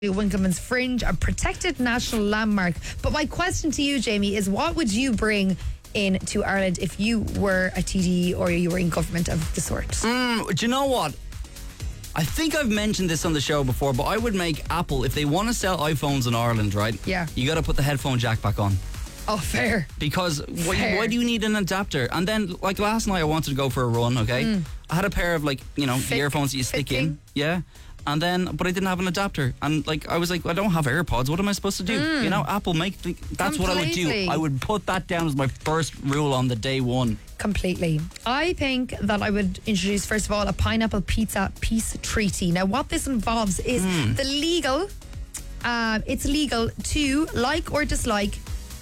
Winkleman's Fringe, a protected national landmark. But my question to you, Jamie, is what would you bring into Ireland if you were a TD or you were in government of the sort? Do you know what? I think I've mentioned this on the show before, but I would make Apple, if they want to sell iPhones in Ireland, right? Yeah. You got to put the headphone jack back on. Oh, fair. Because why do you need an adapter? And then, like last night, I wanted to go for a run, okay? I had a pair of, the earphones that you stick in. Yeah. And then, but I didn't have an adapter. And, I was like, I don't have AirPods. What am I supposed to do? Apple, that's what I would do. I would put that down as my first rule on the day one. Completely. I think that I would introduce, first of all, a pineapple pizza peace treaty. Now, what this involves is it's legal to like or dislike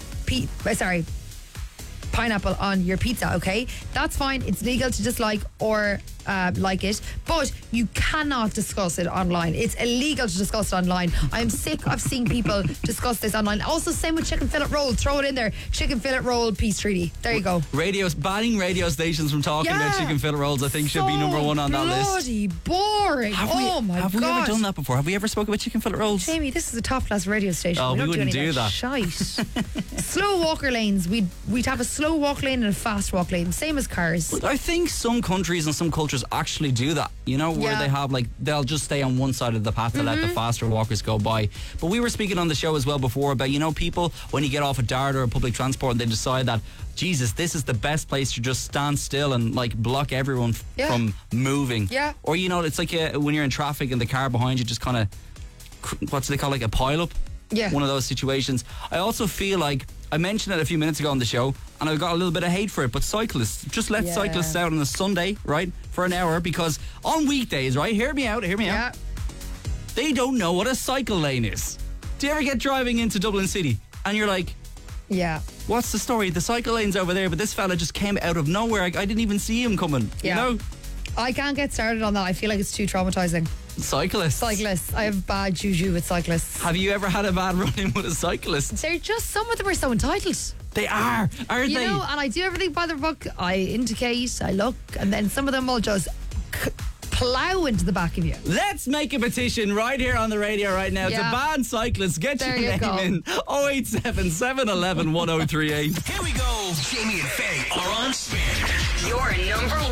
pineapple on your pizza, okay? That's fine. It's legal to dislike or like it, but you cannot discuss it online. It's illegal to discuss it online. I'm sick of seeing people discuss this online. Also, same with chicken fillet roll. Throw it in there. Chicken fillet roll peace treaty. There you go. Banning radio stations from talking about chicken fillet rolls, I think, should be number one on that list. Bloody boring. Have we ever done that before? Have we ever spoken about chicken fillet rolls? Jamie, this is a top class radio station. Oh, we don't wouldn't do that. Shite. Slow walker lanes. We'd have a slow walk lane and a fast walk lane. Same as cars. I think some countries and some cultures actually do that, where they have they'll just stay on one side of the path to let the faster walkers go by. But we were speaking on the show as well before about, people, when you get off a DART or a public transport and they decide that, Jesus, this is the best place to just stand still and block everyone from moving. Yeah. Or, it's like when you're in traffic and the car behind you just kind of, what do they call a pile up? Yeah. One of those situations. I also feel like, I mentioned it a few minutes ago on the show, and I got a little bit of hate for it, but cyclists, just let cyclists out on a Sunday, right, for an hour, because on weekdays, right, hear me out, they don't know what a cycle lane is. Do you ever get driving into Dublin City, and you're like, what's the story? The cycle lane's over there, but this fella just came out of nowhere. I didn't even see him coming, I can't get started on that. I feel like it's too traumatizing. Cyclists. I have bad juju with cyclists. Have you ever had a bad run-in with a cyclist? They're just, some of them are so entitled. They are, aren't they? And I do everything by the book. I indicate, I look, and then some of them will just plough into the back of you. Let's make a petition right here on the radio right now to ban cyclists. Get your name in 087 711 1038. Here we go. Jamie and Faye are on spin. Your number